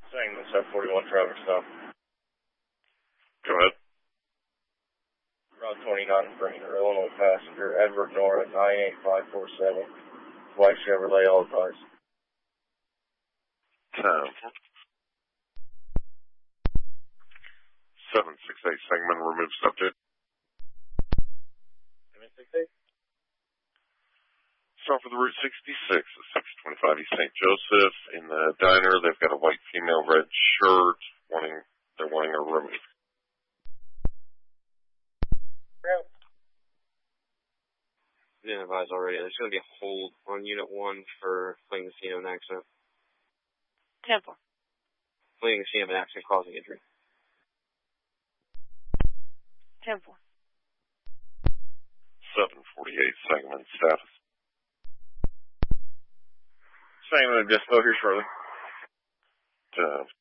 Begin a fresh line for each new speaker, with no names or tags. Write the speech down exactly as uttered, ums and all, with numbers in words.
Segment seven forty-one traffic stop.
Go ahead.
Route twenty-nine, Brainerd, Illinois passenger, Edward Nora, nine eight five four seven, white Chevrolet, all cars.
ten. seven six eight segment, remove subject.
seven six eight?
Start for the Route sixty-six at six twenty-five East Saint Joseph. In the diner, they've got a white female red shirt. Wanting, they're wanting her removed.
Yeah.
Been advised already. There's going to be a hold on Unit one for fleeing the scene of an accident.
ten four.
Fleeing the scene of an accident causing injury.
ten four.
seven forty-eight segment status.
Segment just over here shortly.
ten.